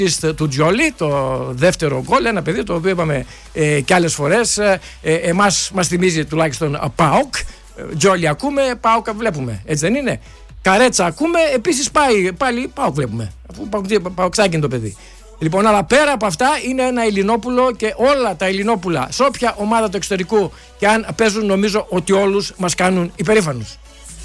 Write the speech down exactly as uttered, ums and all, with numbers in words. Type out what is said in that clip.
του Τζόλι, το δεύτερο γκολ, ένα παιδί το οποίο είπαμε ε, και άλλες φορές, ε, εμάς μας θυμίζει τουλάχιστον ΠΑΟΚ. Τζόλι ακούμε, ΠΑΟΚ βλέπουμε, έτσι δεν είναι? Καρέτσα ακούμε, επίσης πάει, πάλι ΠΑΟΚ βλέπουμε, αφού ΠΑΟΚ είναι το παιδί. Λοιπόν, αλλά πέρα από αυτά είναι ένα Ελληνόπουλο και όλα τα Ελληνόπουλα σε όποια ομάδα του εξωτερικού και αν παίζουν, νομίζω ότι όλους μας κάνουν υπερήφανους.